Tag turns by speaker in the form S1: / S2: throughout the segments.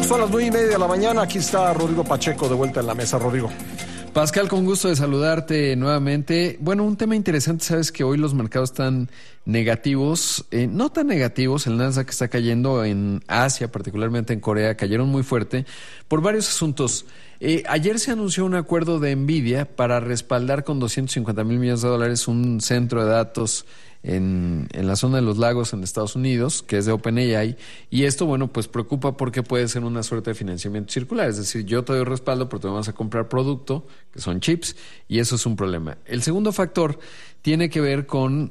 S1: Son las 9:30 de la mañana. Aquí está Rodrigo Pacheco de vuelta en la mesa. Rodrigo.
S2: Pascal, con gusto de saludarte nuevamente. Bueno, un tema interesante, sabes que hoy los mercados están negativos, no tan negativos, el Nasdaq está cayendo en Asia, particularmente en Corea, cayeron muy fuerte por varios asuntos. Ayer se anunció un acuerdo de Nvidia para respaldar con $250 mil millones de dólares un centro de datos en la zona de los lagos en Estados Unidos, que es de OpenAI, y esto, bueno, pues preocupa porque puede ser una suerte de financiamiento circular, es decir, yo te doy respaldo, pero te vamos a comprar producto, que son chips, y eso es un problema. El segundo factor tiene que ver con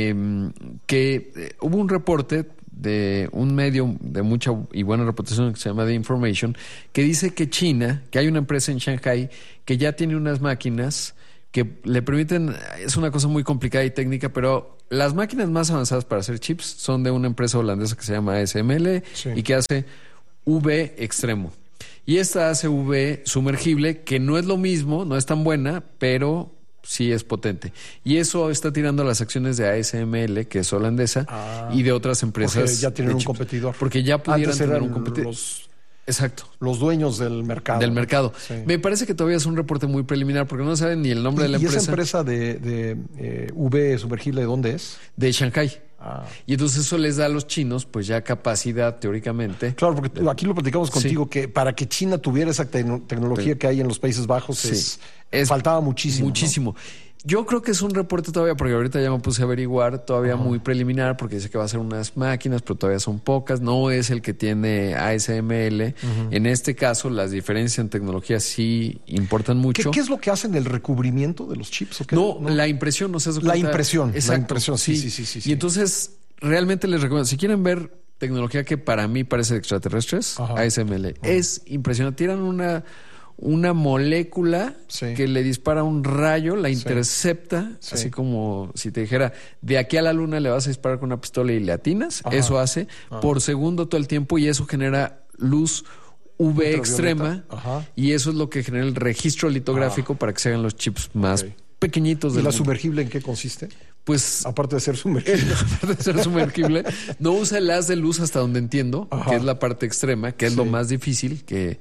S2: que hubo un reporte de un medio de mucha y buena reputación que se llama The Information, que dice que China, que hay una empresa en Shanghai que ya tiene unas máquinas que le permiten, es una cosa muy complicada y técnica, pero las máquinas más avanzadas para hacer chips son de una empresa holandesa que se llama ASML, sí, y que hace UV extremo. Y esta hace UV sumergible, que no es lo mismo, no es tan buena, pero sí es potente. Y eso está tirando las acciones de ASML, que es holandesa, y de otras empresas.
S1: Porque ya tienen un competidor.
S2: Porque ya pudieran tener un competidor. Exacto.
S1: Los dueños del mercado.
S2: Del mercado. Sí. Me parece que todavía es un reporte muy preliminar porque no saben ni el nombre de la empresa.
S1: ¿Y esa empresa de UV sumergible de dónde es?
S2: De Shanghai. Y entonces eso les da a los chinos pues ya capacidad teóricamente.
S1: Claro, porque aquí lo platicamos contigo, sí, que para que China tuviera esa tecnología que hay en los Países Bajos, sí, faltaba muchísimo.
S2: Muchísimo. ¿No? Yo creo que es un reporte todavía, porque ahorita ya me puse a averiguar, todavía muy preliminar, porque dice que va a ser unas máquinas, pero todavía son pocas. No es el que tiene ASML. En este caso, las diferencias en tecnología sí importan mucho.
S1: ¿Qué es lo que hacen? ¿El recubrimiento de los chips? ¿O qué?
S2: No, la impresión, no sé.
S1: La impresión.
S2: Exacto,
S1: la impresión, sí.
S2: Y entonces, realmente les recomiendo, si quieren ver tecnología que para mí parece de extraterrestres, ASML, es impresionante. Tiran una molécula que le dispara un rayo, la intercepta, así como si te dijera, de aquí a la luna le vas a disparar con una pistola y le atinas, eso hace por segundo todo el tiempo y eso genera luz UV extrema y eso es lo que genera el registro litográfico para que se hagan los chips más pequeñitos.
S1: ¿Y la sumergible en qué consiste?
S2: Pues
S1: aparte de ser sumergible,
S2: no usa el haz de luz hasta donde entiendo, que es la parte extrema, que es lo más difícil, que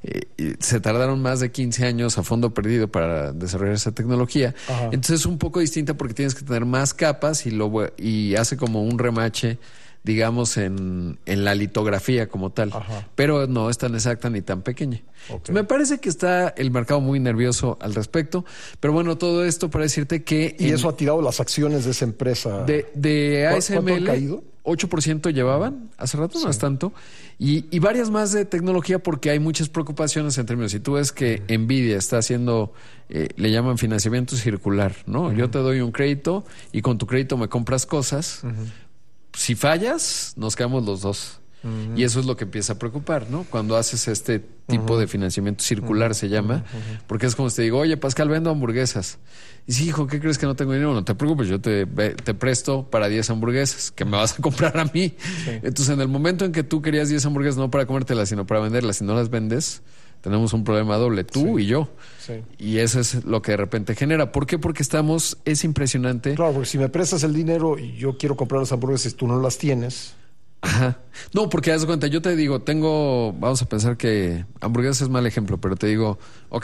S2: se tardaron más de 15 años a fondo perdido para desarrollar esa tecnología. Entonces es un poco distinta porque tienes que tener más capas y hace como un remache, digamos, en la litografía como tal. Pero no es tan exacta ni tan pequeña. Me parece que está el mercado muy nervioso al respecto. Pero bueno, todo esto para decirte que...
S1: ¿Y eso ha tirado las acciones de esa empresa?
S2: De ASML,
S1: ¿cuánto han caído?
S2: 8% llevaban hace rato, no es tanto. Y varias más de tecnología porque hay muchas preocupaciones en términos. Si tú ves que Nvidia está haciendo, le llaman financiamiento circular, ¿no? Yo te doy un crédito y con tu crédito me compras cosas. Si fallas, nos quedamos los dos. Y eso es lo que empieza a preocupar, ¿no? Cuando haces este tipo de financiamiento circular, se llama, porque es como si te digo, oye, Pascal, vendo hamburguesas. Y sí, hijo, ¿qué crees que no tengo dinero? No te preocupes, yo te presto para 10 hamburguesas, que me vas a comprar a mí. Entonces, en el momento en que tú querías 10 hamburguesas, no para comértelas, sino para venderlas, si no las vendes, tenemos un problema doble, tú y yo. Y eso es lo que de repente genera. ¿Por qué? Porque es impresionante.
S1: Claro, porque si me prestas el dinero y yo quiero comprar las hamburguesas y tú no las tienes...
S2: No, porque haz de cuenta, yo te digo, vamos a pensar que hamburguesas es mal ejemplo, pero te digo,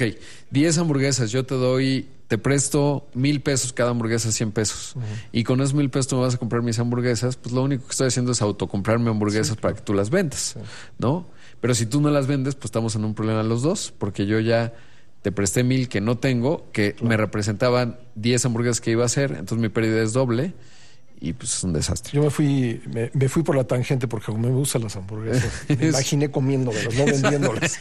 S2: 10 hamburguesas, yo te presto $1,000 cada hamburguesa, $100. Y con esos $1,000 tú me vas a comprar mis hamburguesas, pues lo único que estoy haciendo es autocomprarme hamburguesas para que tú las vendas, ¿no? Pero si tú no las vendes, pues estamos en un problema los dos, porque yo ya te presté 1,000 que no tengo, que me representaban 10 hamburguesas que iba a hacer, entonces mi pérdida es doble. Y pues es un desastre.
S1: Yo me fui por la tangente porque me gustan las hamburguesas. Me imaginé comiéndolas, no vendiéndolas.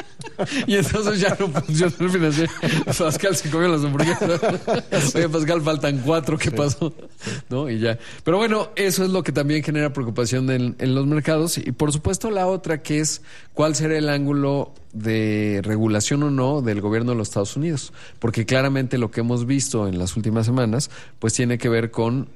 S2: Y entonces ya no funcionó el financiamiento. Pascal se comió las hamburguesas. Oye, Pascal, faltan 4, ¿qué pasó? ¿No? Y ya. Pero bueno, eso es lo que también genera preocupación en los mercados. Y por supuesto la otra, que es cuál será el ángulo de regulación o no del gobierno de los Estados Unidos, porque claramente lo que hemos visto en las últimas semanas pues tiene que ver con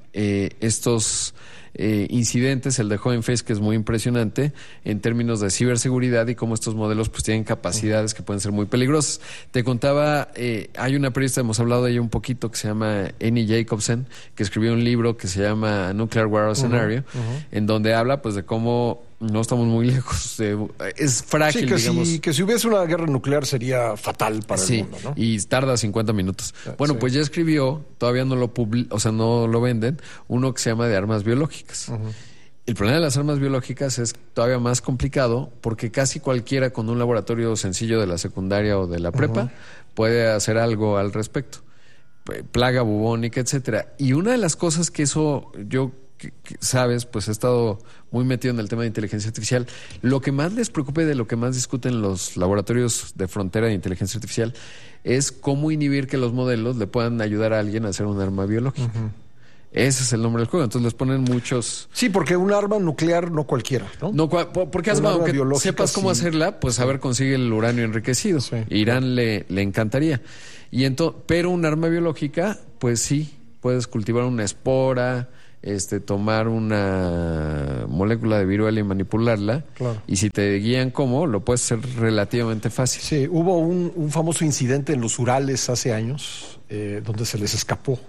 S2: estos incidentes, el de Hugging Face, que es muy impresionante en términos de ciberseguridad y cómo estos modelos pues tienen capacidades que pueden ser muy peligrosas. Te contaba, hay una periodista, hemos hablado de ella un poquito, que se llama Annie Jacobsen, que escribió un libro que se llama Nuclear War Scenario, en donde habla pues de cómo No estamos muy lejos. Es frágil, digamos.
S1: Que si hubiese una guerra nuclear sería fatal para el mundo, ¿no?
S2: Y tarda 50 minutos. Bueno, pues ya escribió, todavía no lo no lo venden, uno que se llama de armas biológicas. El problema de las armas biológicas es todavía más complicado porque casi cualquiera con un laboratorio sencillo de la secundaria o de la prepa puede hacer algo al respecto. Plaga bubónica, etcétera. Y una de las cosas que eso sabes, pues he estado muy metido en el tema de inteligencia artificial. Lo que más les preocupa y de lo que más discuten los laboratorios de frontera de inteligencia artificial es cómo inhibir que los modelos le puedan ayudar a alguien a hacer un arma biológica. Ese es el nombre del juego. Entonces les ponen muchos...
S1: Sí, porque un arma nuclear no cualquiera, ¿no?
S2: Porque aunque sepas cómo hacerla, pues a ver, consigue el uranio enriquecido. Sí. Irán le encantaría. Pero un arma biológica, pues sí, puedes cultivar una espora, tomar una molécula de viruela y manipularla. Claro. Y si te guían cómo, lo puedes hacer relativamente fácil.
S1: Sí, hubo un famoso incidente en los Urales hace años, donde se les escapó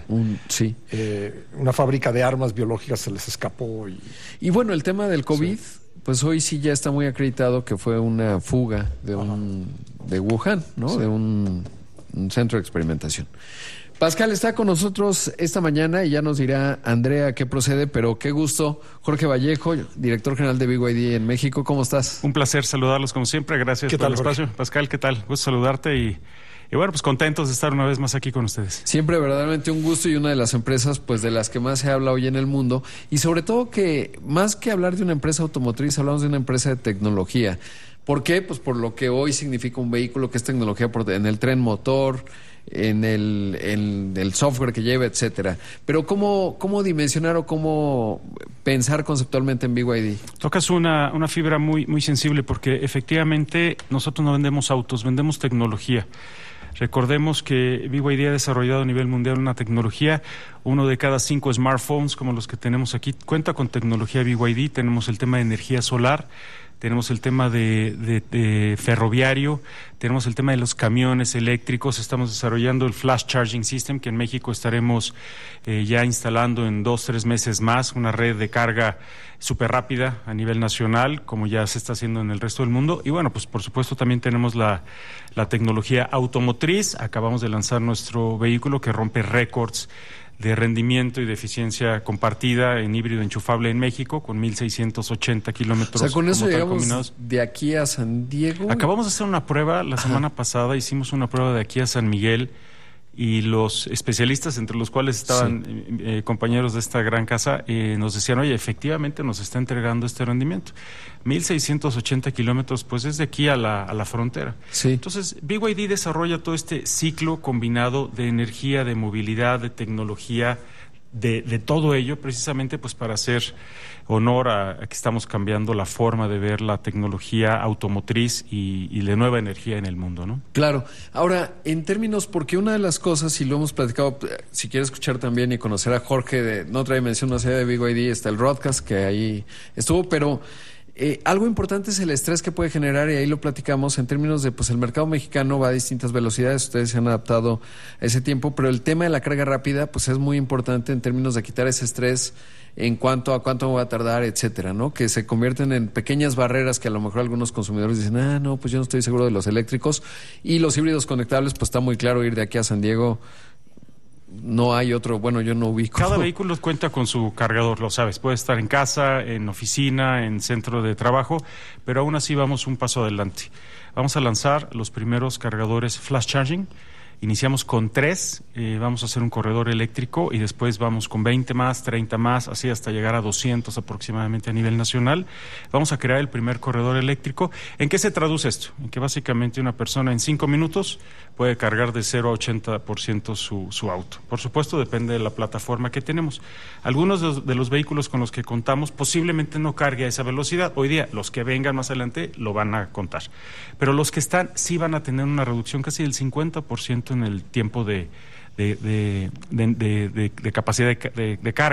S1: una fábrica de armas biológicas se les escapó.
S2: Y bueno, el tema del COVID, pues hoy sí ya está muy acreditado que fue una fuga de Wuhan, ¿no? De un centro de experimentación. Pascal está con nosotros esta mañana y ya nos dirá Andrea qué procede, pero qué gusto. Jorge Vallejo, director general de BYD en México, ¿cómo estás?
S3: Un placer saludarlos como siempre, gracias por el espacio. Pascal, ¿qué tal? Gusto saludarte y bueno, pues contentos de estar una vez más aquí con ustedes.
S2: Siempre verdaderamente un gusto y una de las empresas pues de las que más se habla hoy en el mundo y sobre todo que más que hablar de una empresa automotriz, hablamos de una empresa de tecnología. ¿Por qué? Pues por lo que hoy significa un vehículo que es tecnología en el tren motor, en el software que lleva, etcétera. Pero ¿cómo dimensionar o cómo pensar conceptualmente en BYD?
S3: Tocas una fibra muy, muy sensible porque efectivamente nosotros no vendemos autos, vendemos tecnología. Recordemos que BYD ha desarrollado a nivel mundial una tecnología. 1 de cada 5 smartphones como los que tenemos aquí cuenta con tecnología BYD. Tenemos el tema de energía solar, tenemos el tema de ferroviario, tenemos el tema de los camiones eléctricos. Estamos desarrollando el Flash Charging System, que en México estaremos ya instalando en 2-3 meses más, una red de carga súper rápida a nivel nacional, como ya se está haciendo en el resto del mundo. Y bueno, pues por supuesto también tenemos la tecnología automotriz. Acabamos de lanzar nuestro vehículo que rompe récords de rendimiento y de eficiencia compartida en híbrido enchufable en México, con 1,680 kilómetros.
S2: O sea, con eso llegamos de aquí a San Diego.
S3: Acabamos de hacer una prueba la semana pasada, hicimos una prueba de aquí a San Miguel, y los especialistas, entre los cuales estaban compañeros de esta gran casa, nos decían, oye, efectivamente nos está entregando este rendimiento. 1,680 kilómetros, pues es de aquí a la frontera.
S2: Sí.
S3: Entonces, BYD desarrolla todo este ciclo combinado de energía, de movilidad, de tecnología, de todo ello, precisamente pues para hacer honor a que estamos cambiando la forma de ver la tecnología automotriz y de nueva energía en el mundo, ¿no?
S2: Claro. Ahora, en términos, porque una de las cosas, y lo hemos platicado, si quieres escuchar también y conocer a Jorge de otra dimensión, más allá de BYD, está el Roadcast, que ahí estuvo, pero algo importante es el estrés que puede generar, y ahí lo platicamos en términos de, pues el mercado mexicano va a distintas velocidades, ustedes se han adaptado a ese tiempo, pero el tema de la carga rápida, pues es muy importante en términos de quitar ese estrés en cuanto a cuánto va a tardar, etcétera, ¿no? Que se convierten en pequeñas barreras que a lo mejor algunos consumidores dicen, no, pues yo no estoy seguro de los eléctricos, y los híbridos conectables, pues está muy claro, ir de aquí a San Diego, no hay otro, bueno, yo no ubico.
S3: Cada vehículo cuenta con su cargador, lo sabes, puede estar en casa, en oficina, en centro de trabajo, pero aún así vamos un paso adelante. Vamos a lanzar los primeros cargadores Flash Charging. Iniciamos con 3, vamos a hacer un corredor eléctrico y después vamos con 20 más, 30 más, así hasta llegar a 200 aproximadamente a nivel nacional. Vamos a crear el primer corredor eléctrico. ¿En qué se traduce esto? En que básicamente una persona en 5 minutos puede cargar de 0 a 80% su auto. Por supuesto, depende de la plataforma que tenemos. Algunos de los vehículos con los que contamos posiblemente no cargue a esa velocidad. Hoy día, los que vengan más adelante lo van a contar. Pero los que están sí van a tener una reducción casi del 50% en el tiempo de capacidad de carga.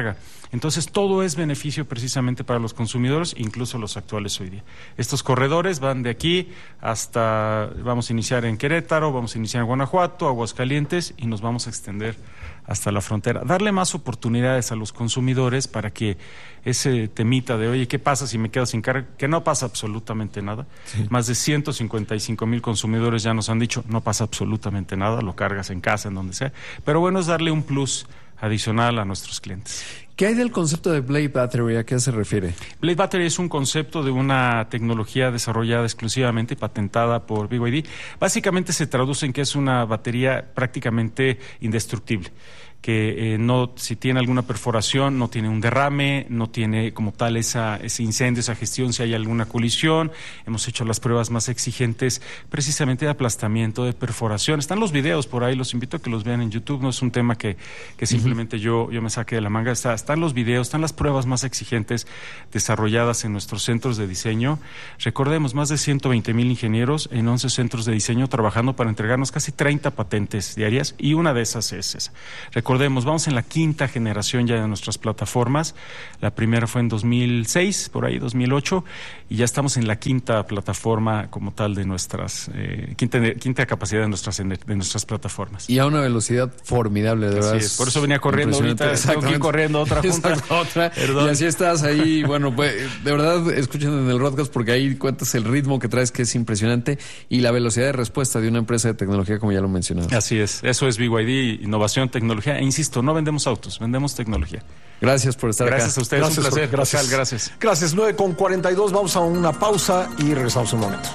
S3: Entonces, todo es beneficio precisamente para los consumidores, incluso los actuales hoy día. Estos corredores van de aquí hasta, vamos a iniciar en Querétaro, vamos a iniciar en Guanajuato, Aguascalientes y nos vamos a extender hasta la frontera. Darle más oportunidades a los consumidores para que ese temita de, oye, ¿qué pasa si me quedo sin carga? Que no pasa absolutamente nada. Sí. Más de 155,000 consumidores ya nos han dicho, no pasa absolutamente nada, lo cargas en casa, en donde sea. Pero bueno, es darle un plus adicional a nuestros clientes.
S2: ¿Qué hay del concepto de Blade Battery? ¿A qué se refiere?
S3: Blade Battery es un concepto de una tecnología desarrollada exclusivamente y patentada por BYD. Básicamente se traduce en que es una batería prácticamente indestructible, que no, si tiene alguna perforación, no tiene un derrame, no tiene como tal ese incendio, esa gestión si hay alguna colisión. Hemos hecho las pruebas más exigentes precisamente de aplastamiento, de perforación. Están los videos por ahí, los invito a que los vean en YouTube, no es un tema que simplemente yo me saqué de la manga. Están los videos, están las pruebas más exigentes desarrolladas en nuestros centros de diseño. Recordemos, más de 120,000 ingenieros en 11 centros de diseño trabajando para entregarnos casi 30 patentes diarias y una de esas es esa. Recordemos, vamos en la 5ª generación ya de nuestras plataformas. La primera fue en 2006, por ahí 2008, y ya estamos en la 5ª plataforma como tal de nuestras quinta capacidad de nuestras plataformas.
S2: Y a una velocidad formidable, de verdad.
S3: Así es. Por eso venía corriendo ahorita, tengo que ir corriendo a otra junta.
S2: Otra. Y así estás ahí, bueno, pues de verdad escuchen en el podcast porque ahí cuentas el ritmo que traes, que es impresionante, y la velocidad de respuesta de una empresa de tecnología, como ya lo mencionaba.
S3: Así es, eso es BYD, innovación, tecnología. E insisto, no vendemos autos, vendemos tecnología.
S2: Gracias por estar
S3: acá. Gracias a ustedes,
S1: gracias,
S3: un placer.
S1: Gracias.
S3: Gracias.
S1: Gracias, 9:42, vamos a una pausa y regresamos un momento.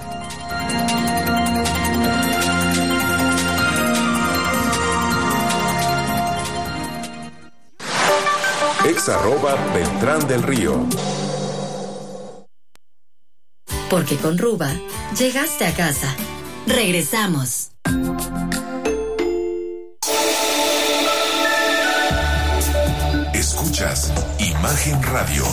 S4: @Beltrán del Río.
S5: Porque con Ruba llegaste a casa. Regresamos.
S4: Escuchas Imagen Radio.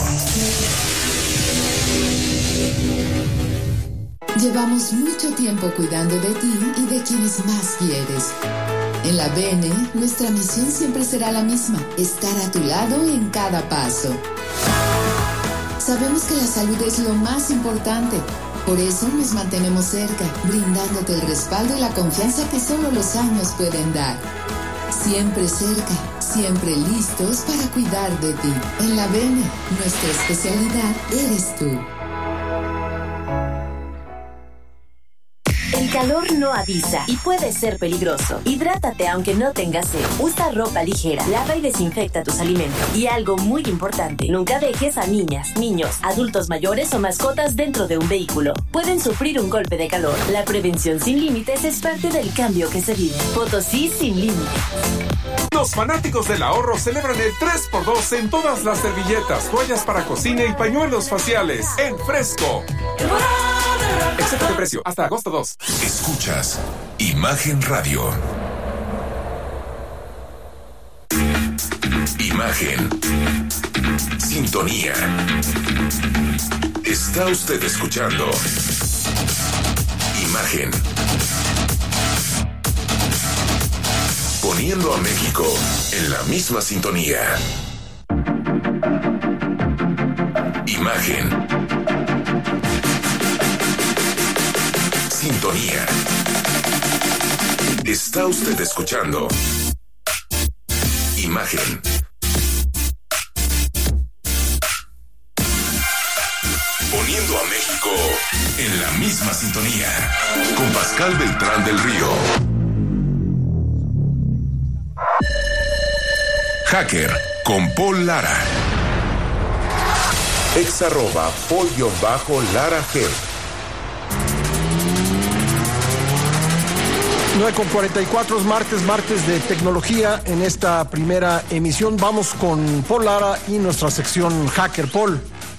S6: Llevamos mucho tiempo cuidando de ti y de quienes más quieres. En la BN, nuestra misión siempre será la misma: estar a tu lado en cada paso. Sabemos que la salud es lo más importante. Por eso nos mantenemos cerca, brindándote el respaldo y la confianza que solo los años pueden dar. Siempre cerca, siempre listos para cuidar de ti. En la BN, nuestra especialidad eres tú.
S7: El calor no avisa y puede ser peligroso. Hidrátate aunque no tengas sed. Usa ropa ligera, lava y desinfecta tus alimentos. Y algo muy importante, nunca dejes a niñas, niños, adultos mayores o mascotas dentro de un vehículo. Pueden sufrir un golpe de calor. La prevención sin límites es parte del cambio que se vive. Potosí sin límites.
S8: Los fanáticos del ahorro celebran el 3x2 en todas las servilletas, toallas para cocina y pañuelos faciales en Fresco. Excepto de precio hasta agosto 2.
S4: Escuchas Imagen Radio. Imagen. Sintonía. Está usted escuchando Imagen. Poniendo a México en la misma sintonía. Imagen. Sintonía. Está usted escuchando Imagen. Poniendo a México en la misma sintonía. Con Pascal Beltrán del Río. Hacker con Paul Lara. @Paul_Lara G.
S1: 9:44, martes de tecnología. En esta primera emisión vamos con Paul Lara y nuestra sección Hacker. Paul.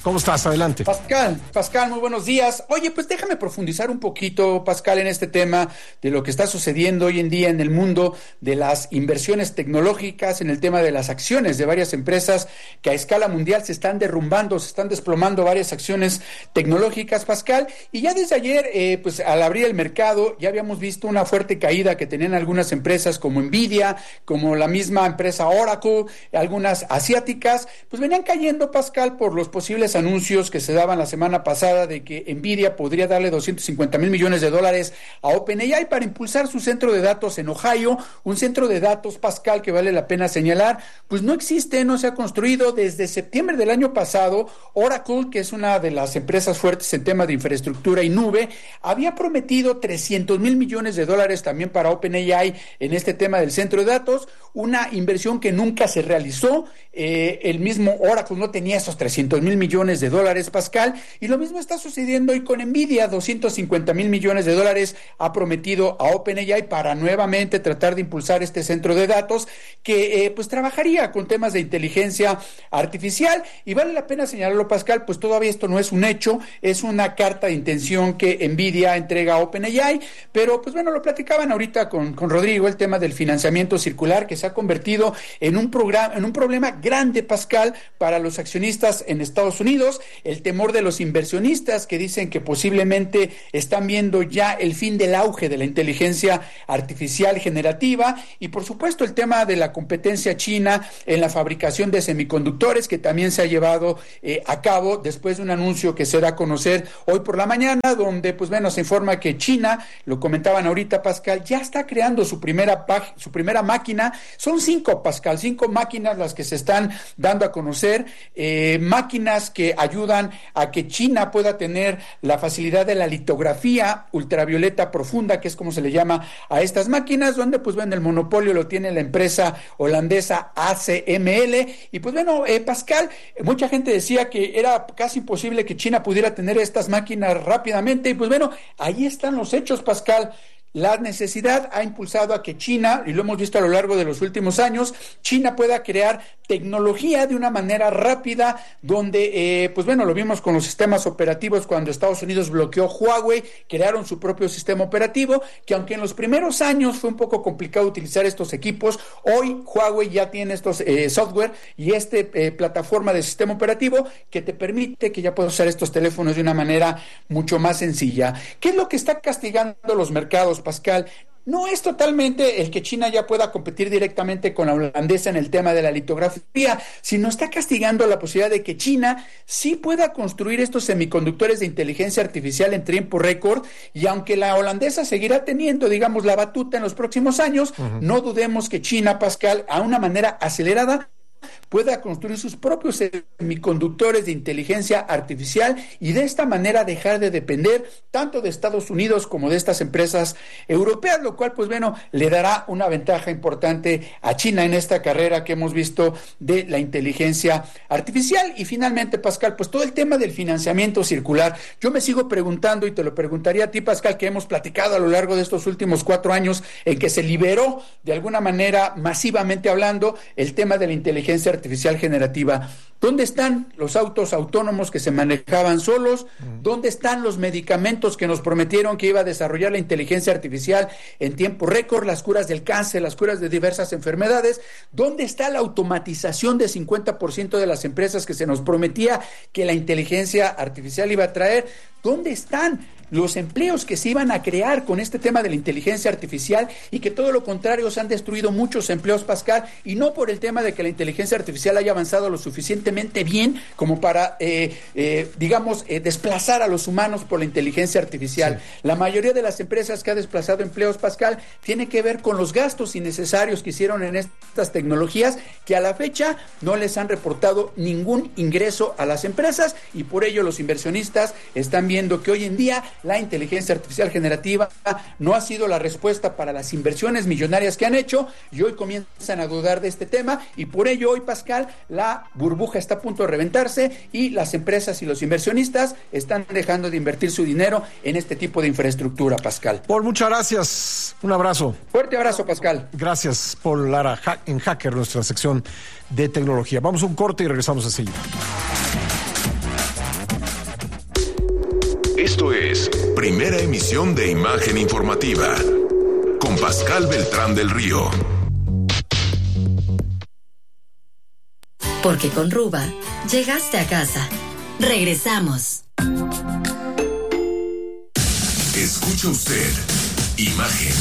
S1: ¿Cómo estás? Adelante.
S9: Pascal, muy buenos días. Oye, pues déjame profundizar un poquito, Pascal, en este tema de lo que está sucediendo hoy en día en el mundo de las inversiones tecnológicas, en el tema de las acciones de varias empresas que a escala mundial se están derrumbando, se están desplomando varias acciones tecnológicas, Pascal. Y ya desde ayer, pues al abrir el mercado, ya habíamos visto una fuerte caída que tenían algunas empresas como Nvidia, como la misma empresa Oracle, algunas asiáticas, pues venían cayendo, Pascal, por los posibles anuncios que se daban la semana pasada de que Nvidia podría darle $250 mil millones a OpenAI para impulsar su centro de datos en Ohio, un centro de datos, Pascal, que vale la pena señalar, pues no existe, no se ha construido desde septiembre del año pasado. Oracle, que es una de las empresas fuertes en tema de infraestructura y nube, había prometido $300 mil millones también para OpenAI en este tema del centro de datos, una inversión que nunca se realizó. El mismo Oracle no tenía esos $300 mil millones, Pascal, y lo mismo está sucediendo hoy con Nvidia. $250 mil millones ha prometido a OpenAI para nuevamente tratar de impulsar este centro de datos que pues trabajaría con temas de inteligencia artificial. Y vale la pena señalarlo, Pascal, pues todavía esto no es un hecho, es una carta de intención que Nvidia entrega a OpenAI, pero pues bueno, lo platicaban ahorita con Rodrigo, el tema del financiamiento circular, que se ha convertido en un problema grande, Pascal, para los accionistas en Estados Unidos, el temor de los inversionistas que dicen que posiblemente están viendo ya el fin del auge de la inteligencia artificial generativa, y por supuesto el tema de la competencia china en la fabricación de semiconductores, que también se ha llevado a cabo después de un anuncio que se da a conocer hoy por la mañana, donde pues bueno, se informa que China, lo comentaban ahorita, Pascal, ya está creando su primera máquina. Son 5, Pascal, 5 máquinas las que se están dando a conocer, máquinas que ayudan a que China pueda tener la facilidad de la litografía ultravioleta profunda, que es como se le llama a estas máquinas, donde pues bueno, el monopolio lo tiene la empresa holandesa ASML. Y pues bueno, Pascal, mucha gente decía que era casi imposible que China pudiera tener estas máquinas rápidamente, y pues bueno, ahí están los hechos, Pascal. La necesidad ha impulsado a que China, y lo hemos visto a lo largo de los últimos años, China pueda crear tecnología de una manera rápida, donde, pues bueno, lo vimos con los sistemas operativos cuando Estados Unidos bloqueó Huawei, crearon su propio sistema operativo, que aunque en los primeros años fue un poco complicado utilizar estos equipos, hoy Huawei ya tiene estos software y plataforma de sistema operativo que te permite que ya puedas usar estos teléfonos de una manera mucho más sencilla. ¿Qué es lo que está castigando los mercados, Pascal? No es totalmente el que China ya pueda competir directamente con la holandesa en el tema de la litografía, sino está castigando la posibilidad de que China sí pueda construir estos semiconductores de inteligencia artificial en tiempo récord, y aunque la holandesa seguirá teniendo, digamos, la batuta en los próximos años, no dudemos que China, Pascal, a una manera acelerada pueda construir sus propios semiconductores de inteligencia artificial, y de esta manera dejar de depender tanto de Estados Unidos como de estas empresas europeas, lo cual pues bueno, le dará una ventaja importante a China en esta carrera que hemos visto de la inteligencia artificial. Y finalmente, Pascal, pues todo el tema del financiamiento circular, yo me sigo preguntando, y te lo preguntaría a ti, Pascal, que hemos platicado a lo largo de estos últimos 4 años en que se liberó de alguna manera, masivamente hablando, el tema de la inteligencia artificial generativa. ¿Dónde están los autos autónomos que se manejaban solos? ¿Dónde están los medicamentos que nos prometieron que iba a desarrollar la inteligencia artificial en tiempo récord, las curas del cáncer, las curas de diversas enfermedades? ¿Dónde está la automatización de 50% de las empresas que se nos prometía que la inteligencia artificial iba a traer? ¿Dónde están los empleos que se iban a crear con este tema de la inteligencia artificial, y que todo lo contrario se han destruido muchos empleos, Pascal, y no por el tema de que la inteligencia artificial haya avanzado lo suficientemente bien como para, desplazar a los humanos por la inteligencia artificial? Sí. La mayoría de las empresas que ha desplazado empleos, Pascal, tiene que ver con los gastos innecesarios que hicieron en estas tecnologías, que a la fecha no les han reportado ningún ingreso a las empresas, y por ello los inversionistas están viendo que hoy en día la inteligencia artificial generativa no ha sido la respuesta para las inversiones millonarias que han hecho, y hoy comienzan a dudar de este tema, y por ello hoy, Pascal, la burbuja está a punto de reventarse, y las empresas y los inversionistas están dejando de invertir su dinero en este tipo de infraestructura, Pascal.
S1: Paul, muchas gracias. Un abrazo.
S9: Fuerte abrazo, Pascal.
S1: Gracias, Paul Lara, en Hacker, nuestra sección de tecnología. Vamos a un corte y regresamos enseguida.
S4: Esto es Primera Emisión de Imagen Informativa con Pascal Beltrán del Río.
S5: Porque con Ruba llegaste a casa. Regresamos.
S4: Escucha usted Imagen.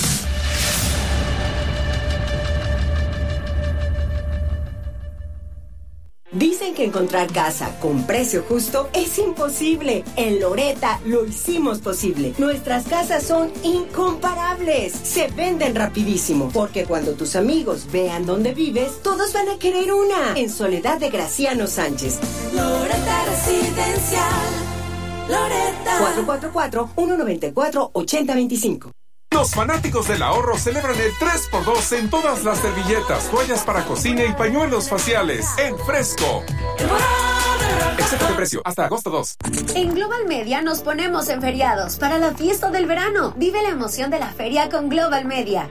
S10: Dicen que encontrar casa con precio justo es imposible. En Loretta lo hicimos posible. Nuestras casas son incomparables. Se venden rapidísimo. Porque cuando tus amigos vean dónde vives, todos van a querer una. En Soledad de Graciano Sánchez.
S11: Loretta Residencial. Loretta.
S10: 444-194-8025.
S8: Los fanáticos del ahorro celebran el 3x2 en todas las servilletas, toallas para cocina y pañuelos faciales en Fresco. Excepto de precio hasta agosto 2.
S12: En Global Media nos ponemos en feriados para la fiesta del verano. Vive la emoción de la feria con Global Media.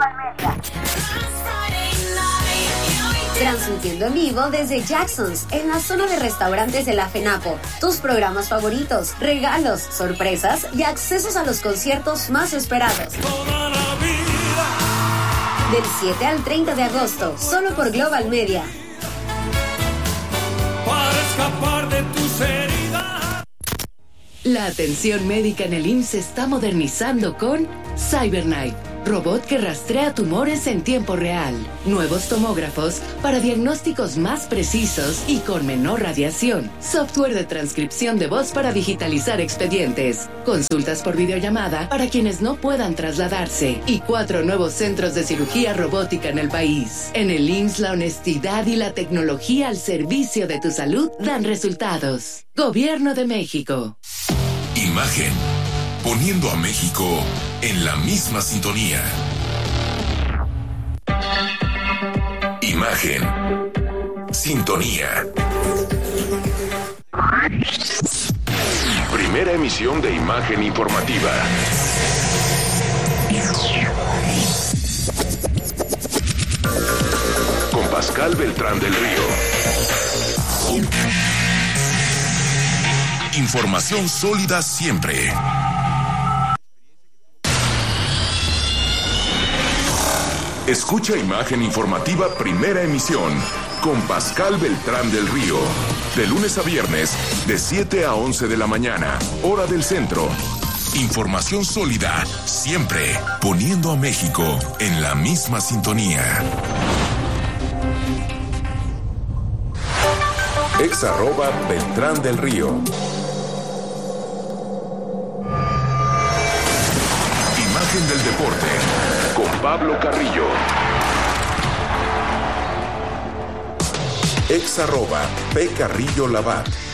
S12: Transmitiendo en vivo desde Jackson's, en la zona de restaurantes de la FENAPO. Tus programas favoritos, regalos, sorpresas y accesos a los conciertos más esperados. Del 7 al 30 de agosto, solo por Global Media.
S11: Para escapar de tus heridas.
S13: La atención médica en el IMSS se está modernizando con CyberKnife, robot que rastrea tumores en tiempo real. Nuevos tomógrafos para diagnósticos más precisos y con menor radiación. Software de transcripción de voz para digitalizar expedientes. Consultas por videollamada para quienes no puedan trasladarse. Y 4 nuevos centros de cirugía robótica en el país. En el IMSS, la honestidad y la tecnología al servicio de tu salud dan resultados. Gobierno de México.
S4: Imagen. Poniendo a México en la misma sintonía. Imagen. Sintonía. Primera emisión de Imagen Informativa. Con Pascal Beltrán del Río. Información sólida siempre. Escucha Imagen Informativa Primera Emisión con Pascal Beltrán del Río. De lunes a viernes, de 7 a 11 de la mañana, hora del centro. Información sólida siempre, poniendo a México en la misma sintonía. @Beltrán del Río. Imagen del deporte con Pablo Carrillo. @P Carrillo Labat.